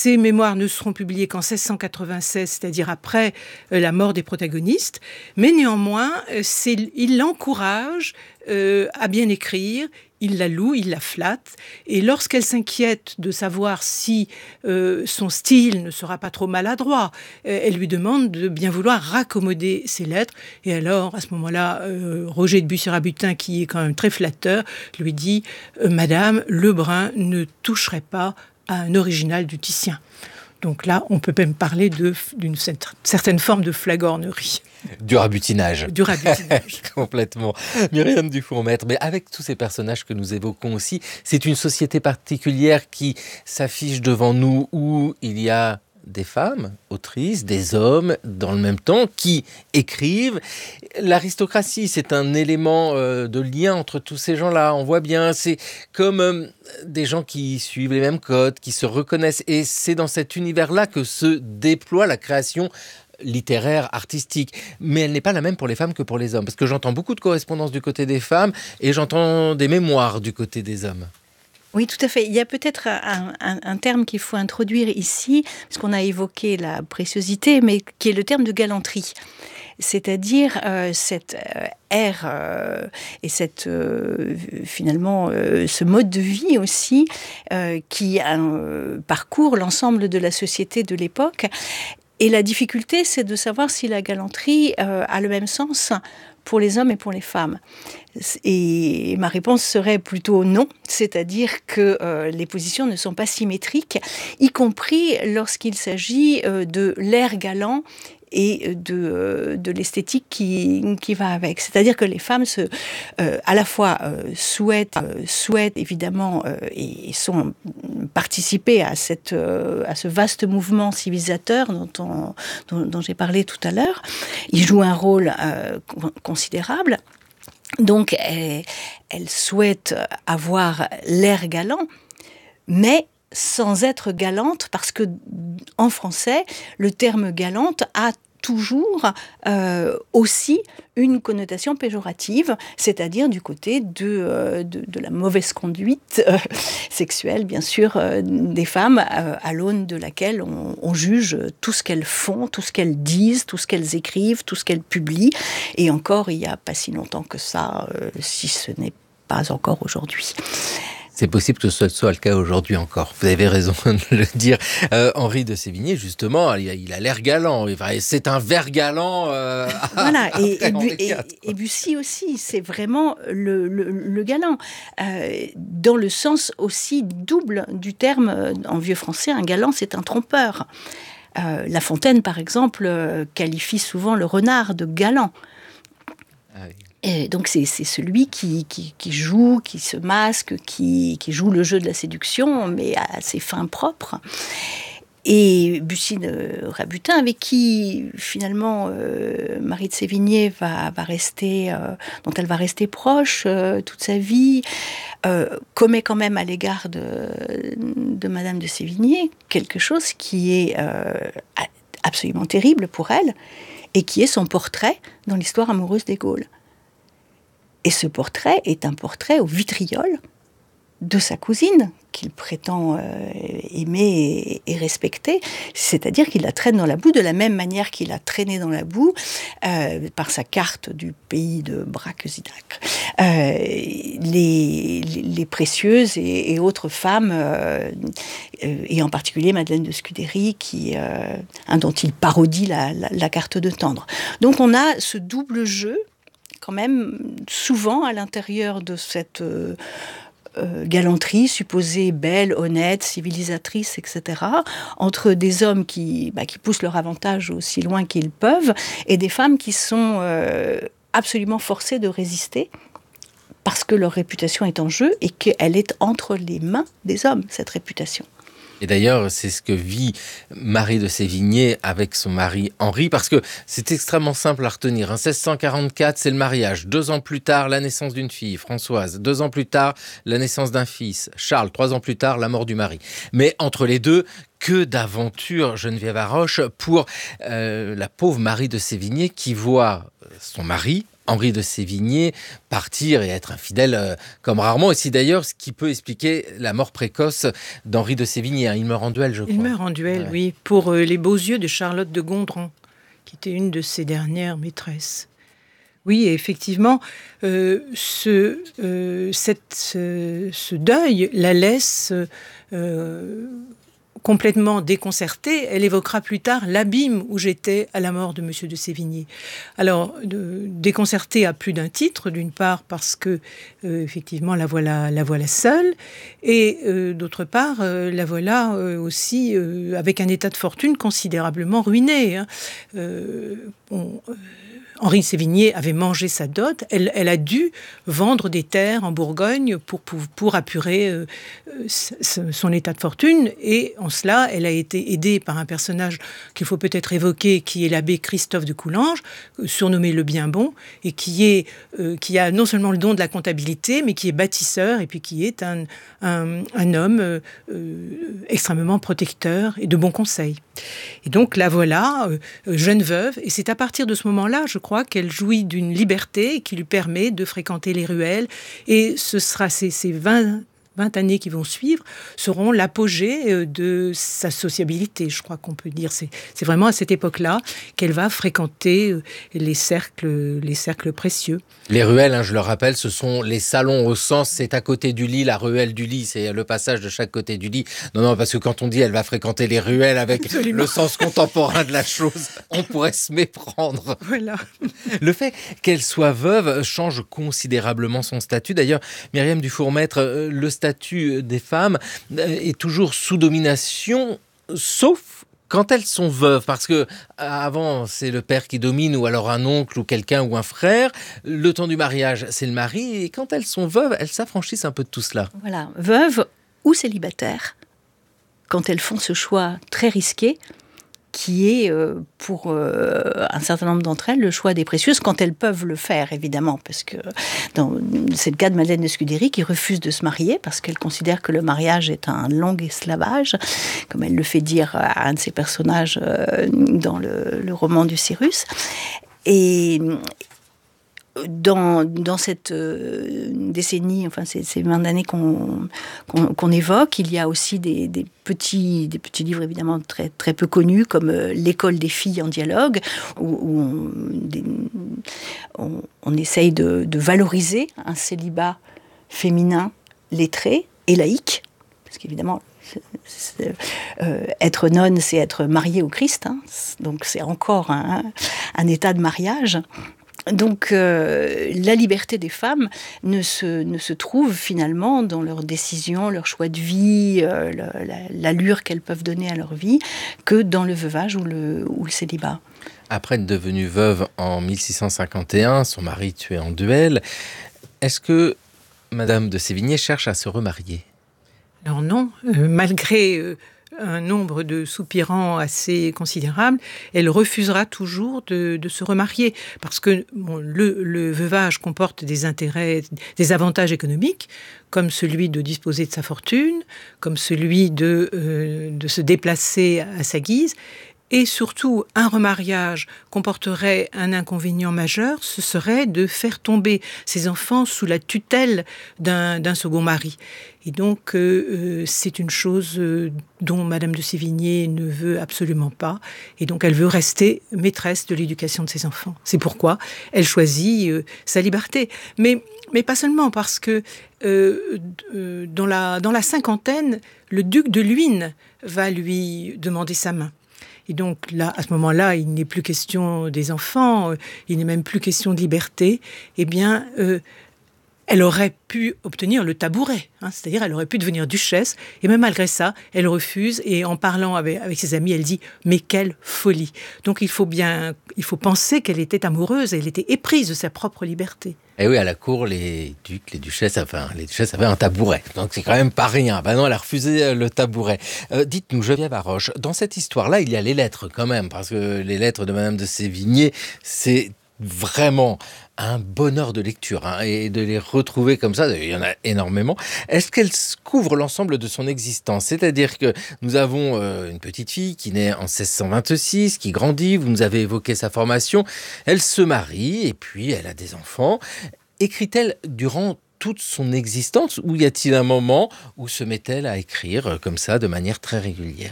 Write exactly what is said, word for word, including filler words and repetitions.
ces mémoires ne seront publiées qu'en seize cent quatre-vingt-seize, c'est-à-dire après euh, la mort des protagonistes, mais néanmoins, euh, c'est, il l'encourage euh, à bien écrire. Il la loue, il la flatte, et lorsqu'elle s'inquiète de savoir si euh, son style ne sera pas trop maladroit, euh, elle lui demande de bien vouloir raccommoder ses lettres. Et alors, à ce moment-là, euh, Roger de Bussy-Rabutin, qui est quand même très flatteur, lui dit euh, « Madame, Lebrun ne toucherait pas à un original du Titien ». Donc là, on peut même parler de, d'une certaine forme de flagornerie. Du rabutinage. Du rabutinage. Complètement. Myriam Dufourmaitre, mais avec tous ces personnages que nous évoquons aussi, c'est une société particulière qui s'affiche devant nous où il y a des femmes autrices, des hommes dans le même temps qui écrivent. L'aristocratie, c'est un élément euh, de lien entre tous ces gens-là. On voit bien, c'est comme euh, des gens qui suivent les mêmes codes, qui se reconnaissent. Et c'est dans cet univers-là que se déploie la création littéraire, artistique, mais elle n'est pas la même pour les femmes que pour les hommes, parce que j'entends beaucoup de correspondances du côté des femmes et j'entends des mémoires du côté des hommes. Oui, tout à fait. Il y a peut-être un, un, un terme qu'il faut introduire ici, parce qu'on a évoqué la préciosité, mais qui est le terme de galanterie. C'est-à-dire euh, cette euh, ère euh, et cette, euh, finalement euh, ce mode de vie aussi euh, qui euh, parcourt l'ensemble de la société de l'époque. Et la difficulté, c'est de savoir si la galanterie euh, a le même sens pour les hommes et pour les femmes. Et ma réponse serait plutôt non, c'est-à-dire que euh, les positions ne sont pas symétriques, y compris lorsqu'il s'agit euh, de l'air galant et de, de l'esthétique qui, qui va avec. C'est-à-dire que les femmes se, euh, à la fois euh, souhaitent, euh, souhaitent évidemment euh, et sont participées à, cette, euh, à ce vaste mouvement civilisateur dont, on, dont, dont j'ai parlé tout à l'heure. Ils jouent un rôle euh, considérable. Donc, elles, elles souhaitent avoir l'air galant, mais sans être galante, parce que en français, le terme galante a toujours euh, aussi une connotation péjorative, c'est-à-dire du côté de, euh, de, de la mauvaise conduite euh, sexuelle, bien sûr, euh, des femmes, euh, à l'aune de laquelle on, on juge tout ce qu'elles font, tout ce qu'elles disent, tout ce qu'elles écrivent, tout ce qu'elles publient. Et encore, il n'y a pas si longtemps que ça, euh, si ce n'est pas encore aujourd'hui. C'est possible que ce soit le cas aujourd'hui encore. Vous avez raison de le dire. Euh, Henri de Sévigné, justement, il a, il a l'air galant. C'est un vers galant. Euh, voilà. Et, et, Bu, et, et Bussy aussi, c'est vraiment le, le, le galant. Euh, dans le sens aussi double du terme en vieux français, un galant, c'est un trompeur. Euh, La Fontaine, par exemple, qualifie souvent le renard de galant. Ah oui. Et donc c'est, c'est celui qui, qui, qui joue, qui se masque, qui, qui joue le jeu de la séduction, mais à ses fins propres. Et Bussy de Rabutin, avec qui finalement euh, Marie de Sévigné va, va rester, euh, dont elle va rester proche euh, toute sa vie, euh, commet quand même à l'égard de, de Madame de Sévigné quelque chose qui est euh, absolument terrible pour elle, et qui est son portrait dans l'histoire amoureuse des Gaules. Et ce portrait est un portrait au vitriol de sa cousine, qu'il prétend euh, aimer et, et respecter. C'est-à-dire qu'il la traîne dans la boue de la même manière qu'il a traîné dans la boue euh, par sa carte du pays de Braquesidac. Euh, les, les, les précieuses et, et autres femmes, euh, euh, et en particulier Madeleine de Scudéry, qui, euh, hein, dont il parodie la, la, la carte de tendre. Donc on a ce double jeu, quand même, souvent à l'intérieur de cette euh, euh, galanterie supposée belle, honnête, civilisatrice, et cetera, entre des hommes qui, bah, qui poussent leur avantage aussi loin qu'ils peuvent, et des femmes qui sont euh, absolument forcées de résister, parce que leur réputation est en jeu, et qu'elle est entre les mains des hommes, cette réputation. Et d'ailleurs, c'est ce que vit Marie de Sévigné avec son mari Henri, parce que c'est extrêmement simple à retenir. En seize cent quarante-quatre, c'est le mariage. Deux ans plus tard, la naissance d'une fille, Françoise. Deux ans plus tard, la naissance d'un fils, Charles. Trois ans plus tard, la mort du mari. Mais entre les deux, que d'aventures, Geneviève Haroche, pour euh, la pauvre Marie de Sévigné qui voit son mari, Henri de Sévigné partir et être infidèle euh, comme rarement. Et c'est d'ailleurs ce qui peut expliquer la mort précoce d'Henri de Sévigné. Hein. Il meurt en duel, je crois. Il meurt en duel, ouais. oui, pour euh, les beaux yeux de Charlotte de Gondran, qui était une de ses dernières maîtresses. Oui, effectivement, euh, ce, euh, cette, ce, ce deuil la laisse euh, complètement déconcertée. Elle évoquera plus tard l'abîme où j'étais à la mort de Monsieur de Sévigné. Alors, de, déconcertée à plus d'un titre, d'une part parce que, euh, effectivement, la voilà, la voilà seule, et euh, d'autre part, euh, la voilà euh, aussi euh, avec un état de fortune considérablement ruiné. Hein. Euh, on, euh, Henri de Sévigné avait mangé sa dot. Elle, elle a dû vendre des terres en Bourgogne pour, pour, pour apurer euh, son état de fortune. Et en cela, elle a été aidée par un personnage qu'il faut peut-être évoquer, qui est l'abbé Christophe de Coulanges, surnommé le Bien Bon, et qui, est, euh, qui a non seulement le don de la comptabilité, mais qui est bâtisseur, et puis qui est un, un, un homme euh, extrêmement protecteur et de bons conseils. Et donc, la voilà, euh, jeune veuve, et c'est à partir de ce moment-là, je crois, qu'elle jouit d'une liberté qui lui permet de fréquenter les ruelles, et ce sera ces, ces vingt, vingt années qui vont suivre seront l'apogée de sa sociabilité, je crois qu'on peut dire. C'est, c'est vraiment à cette époque-là qu'elle va fréquenter les cercles, les cercles précieux. Les ruelles, hein, je le rappelle, ce sont les salons au sens, c'est à côté du lit, la ruelle du lit, c'est le passage de chaque côté du lit. Non, non, parce que quand on dit elle va fréquenter les ruelles avec Absolument. Le sens contemporain de la chose, on pourrait se méprendre. Voilà. Le fait qu'elle soit veuve change considérablement son statut. D'ailleurs, Myriam Dufourmêtre, le statut des femmes est toujours sous domination, sauf quand elles sont veuves, parce que avant c'est le père qui domine, ou alors un oncle ou quelqu'un ou un frère. Le temps du mariage, c'est le mari, et quand elles sont veuves, elles s'affranchissent un peu de tout cela. Voilà, veuves ou célibataires, quand elles font ce choix très risqué, qui est euh, pour euh, un certain nombre d'entre elles le choix des précieuses, quand elles peuvent le faire, évidemment, parce que dans, c'est le cas de Madeleine de Scudéry, qui refuse de se marier parce qu'elle considère que le mariage est un long esclavage, comme elle le fait dire à un de ses personnages euh, dans le, le roman du Cyrus. Et Dans, dans cette euh, décennie, enfin ces, ces vingt années qu'on, qu'on, qu'on évoque, il y a aussi des, des, petits, des petits livres évidemment très, très peu connus, comme euh, L'école des filles en dialogue, où, où on, des, on, on essaye de, de valoriser un célibat féminin lettré et laïque, parce qu'évidemment, c'est, c'est, euh, être nonne, c'est être mariée au Christ, hein, donc c'est encore un, un état de mariage. Donc, euh, la liberté des femmes ne se, ne se trouve finalement dans leurs décisions, leur choix de vie, euh, la, la, l'allure qu'elles peuvent donner à leur vie, que dans le veuvage ou le, ou le célibat. Après être devenue veuve en mille six cent cinquante et un, son mari tué en duel, est-ce que Madame de Sévigné cherche à se remarier ? Alors non, euh, malgré... Euh un nombre de soupirants assez considérable, elle refusera toujours de, de se remarier, parce que bon, le, le veuvage comporte des intérêts, des avantages économiques, comme celui de disposer de sa fortune, comme celui de, euh, de se déplacer à sa guise. Et surtout, un remariage comporterait un inconvénient majeur, ce serait de faire tomber ses enfants sous la tutelle d'un, d'un second mari. Et donc, euh, c'est une chose euh, dont Madame de Sévigné ne veut absolument pas. Et donc, elle veut rester maîtresse de l'éducation de ses enfants. C'est pourquoi elle choisit euh, sa liberté. Mais, mais pas seulement, parce que euh, euh, dans la, dans la cinquantaine, le duc de Luynes va lui demander sa main. Et donc là, à ce moment-là, il n'est plus question des enfants, euh, il n'est même plus question de liberté. Eh bien, euh, elle aurait pu obtenir le tabouret, hein, c'est-à-dire elle aurait pu devenir duchesse, et même malgré ça, elle refuse, et en parlant avec, avec ses amis, elle dit « mais quelle folie !» Donc il faut bien, il faut penser qu'elle était amoureuse, elle était éprise de sa propre liberté. Et oui, à la cour, les ducs, les duchesses, enfin, les duchesses avaient un tabouret, donc c'est quand même pas rien. Ben non, elle a refusé le tabouret. Euh, dites-nous, Geneviève Haroche, dans cette histoire-là, il y a les lettres quand même, parce que les lettres de Madame de Sévigné, c'est vraiment un bonheur de lecture, hein, et de les retrouver comme ça, il y en a énormément. Est-ce qu'elle couvre l'ensemble de son existence? C'est-à-dire que nous avons euh, une petite fille qui naît en seize cent vingt-six, qui grandit, vous nous avez évoqué sa formation, elle se marie et puis elle a des enfants. Écrit-elle durant toute son existence ou y a-t-il un moment où se met-elle à écrire comme ça de manière très régulière?